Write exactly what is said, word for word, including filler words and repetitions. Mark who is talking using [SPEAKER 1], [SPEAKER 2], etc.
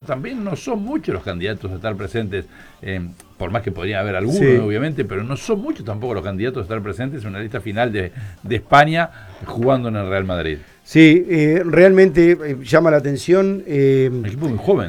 [SPEAKER 1] también no son muchos los candidatos a estar presentes, eh, por más que podría haber algunos,
[SPEAKER 2] Sí.
[SPEAKER 1] obviamente, pero no son muchos tampoco los candidatos a estar presentes en una lista final de, de España jugando en el Real Madrid.
[SPEAKER 2] Sí, eh, realmente eh, llama la atención. Eh,
[SPEAKER 1] Un equipo muy joven.